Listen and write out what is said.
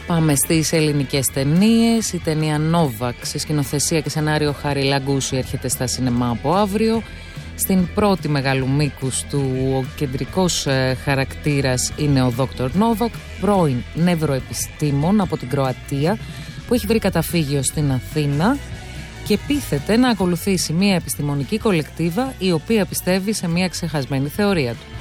Πάμε στις ελληνικές ταινίες. Η ταινία Novak, σε σκηνοθεσία και σενάριο Χάρη Λαγκούση, έρχεται στα σινεμά από αύριο. Στην πρώτη μεγάλου μήκους του, ο κεντρικός χαρακτήρας είναι ο Dr. Novak, πρώην νευροεπιστήμον από την Κροατία, που έχει βρει καταφύγιο στην Αθήνα και πείθεται να ακολουθήσει μια επιστημονική κολεκτίβα η οποία πιστεύει σε μια ξεχασμένη θεωρία του.